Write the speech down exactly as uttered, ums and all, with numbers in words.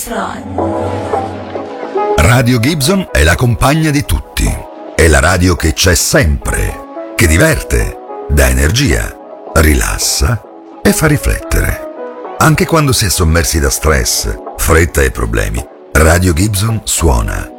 Radio Gibson è la compagna di tutti. È la radio che c'è sempre, che diverte, dà energia, rilassa e fa riflettere. Anche quando si è sommersi da stress, fretta e problemi, Radio Gibson suona